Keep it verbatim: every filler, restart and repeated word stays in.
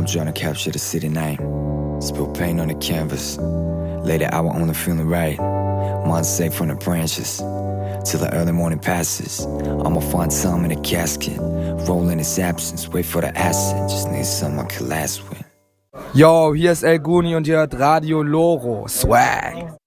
I'm trying to capture the city name. Spill paint on the canvas. Late hour only feeling right. Months safe from the branches. Till the early morning passes. I'ma find some in a casket. Roll in his absence. Wait for the acid. Just need someone to last with. Yo, hier ist El Guni und ihr hört Radio Loro. Swag.